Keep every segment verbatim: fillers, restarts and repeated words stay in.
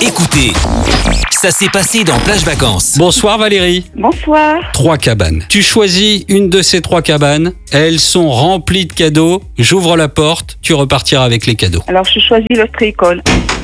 Écoutez, ça s'est passé dans Plage Vacances. Bonsoir Valérie. Bonsoir. Trois cabanes. Tu choisis une de ces trois cabanes. Elles sont remplies de cadeaux. J'ouvre la porte, tu repartiras avec les cadeaux. Alors, je choisis l'Austricole.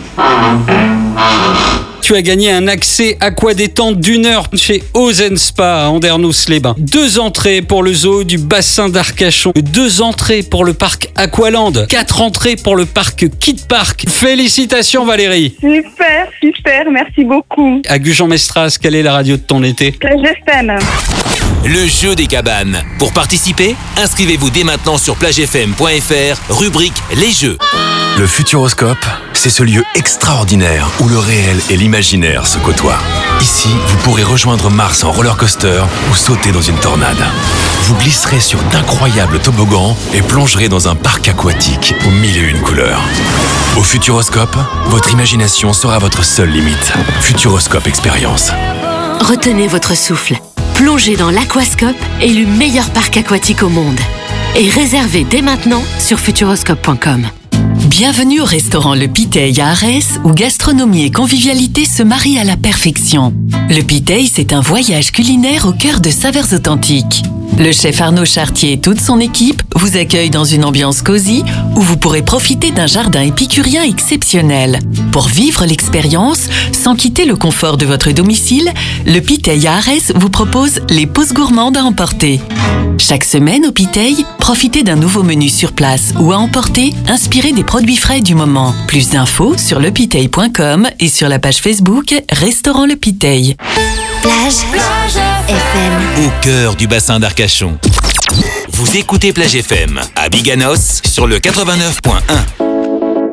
Tu as gagné un accès aquadétente d'une heure chez Ozen Spa à Andernos-les-Bains. Deux entrées pour le zoo du bassin d'Arcachon. Deux entrées pour le parc Aqualand. Quatre entrées pour le parc Kid Park. Félicitations Valérie. Super, super, merci beaucoup. À Gujan-Mestras, quelle est la radio de ton été? Plage F M. Le jeu des cabanes. Pour participer, inscrivez-vous dès maintenant sur plage f m point f r, rubrique Les Jeux. Le Futuroscope, c'est ce lieu extraordinaire où le réel et l'imaginaire se côtoient. Ici, vous pourrez rejoindre Mars en roller coaster ou sauter dans une tornade. Vous glisserez sur d'incroyables toboggans et plongerez dans un parc aquatique aux mille et une couleurs. Au Futuroscope, votre imagination sera votre seule limite. Futuroscope Expérience. Retenez votre souffle. Plongez dans l'Aquascope, élu meilleur parc aquatique au monde. Et réservez dès maintenant sur futuroscope point com. Bienvenue au restaurant Le Piteil à Arès, où gastronomie et convivialité se marient à la perfection. Le Piteil, c'est un voyage culinaire au cœur de saveurs authentiques. Le chef Arnaud Chartier et toute son équipe vous accueillent dans une ambiance cosy où vous pourrez profiter d'un jardin épicurien exceptionnel. Pour vivre l'expérience, sans quitter le confort de votre domicile, le Piteil à Arès vous propose les pauses gourmandes à emporter. Chaque semaine au Piteil, profitez d'un nouveau menu sur place ou à emporter, inspiré des produits frais du moment. Plus d'infos sur lepiteil point com et sur la page Facebook Restaurant Le Piteil. Plage, Plage F M. Au cœur du bassin d'Arcachon. Vous écoutez Plage F M à Biganos sur le quatre-vingt-neuf point un.